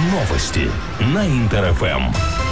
Новости на Интер-ФМ.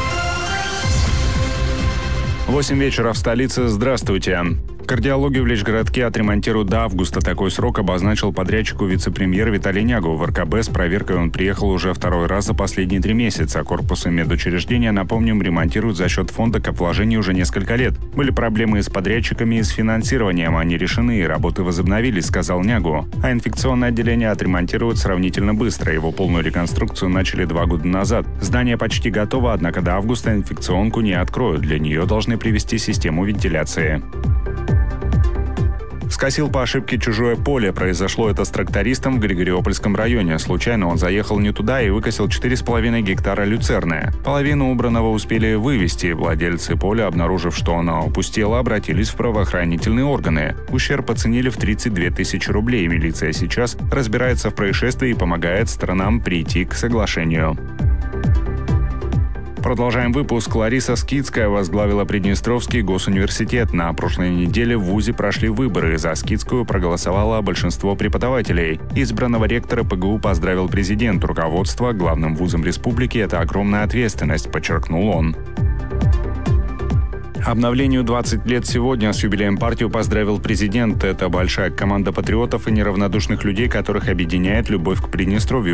8 вечера в столице. Здравствуйте. Кардиологию в Лечгородке отремонтируют до августа. Такой срок обозначил подрядчику вице-премьер Виталий Нягу. В РКБ с проверкой он приехал уже второй раз за последние 3 месяца. Корпусы медучреждения, напомним, ремонтируют за счет фонда капвложений уже несколько лет. Были проблемы с подрядчиками и с финансированием. Они решены, и работы возобновились, сказал Нягу. А инфекционное отделение отремонтируют сравнительно быстро. Его полную реконструкцию начали 2 года назад. Здание почти готово, однако до августа инфекционку не откроют. Для нее должны привести систему вентиляции. Скосил по ошибке чужое поле. Произошло это с трактористом в Григориопольском районе. Случайно он заехал не туда и выкосил 4,5 гектара люцерны. Половину убранного успели вывести. Владельцы поля, обнаружив, что оно опустело, обратились в правоохранительные органы. Ущерб оценили в 32 тысячи рублей. Милиция сейчас разбирается в происшествии и помогает сторонам прийти к соглашению. Продолжаем выпуск. Лариса Скидская возглавила Приднестровский госуниверситет. На прошлой неделе в вузе прошли выборы. За Скидскую проголосовало большинство преподавателей. Избранного ректора ПГУ поздравил президент. Руководство главным вузом республики – это огромная ответственность, подчеркнул он. Обновлению 20 лет сегодня. С юбилеем партию поздравил президент. Это большая команда патриотов и неравнодушных людей, которых объединяет любовь к Приднестровью.